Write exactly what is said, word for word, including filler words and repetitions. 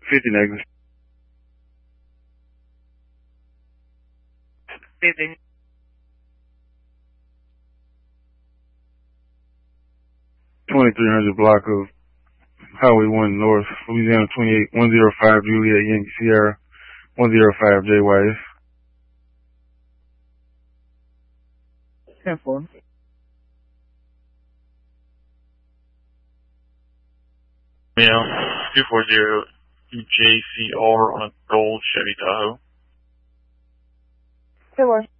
fifty negative. fifty. twenty-three hundred block of Highway one North, Louisiana twenty-eight, one oh five Juliet Yankee Sierra, one oh five J Y S. ten four. Yeah, two four zero J C R on a gold Chevy Tahoe. ten four.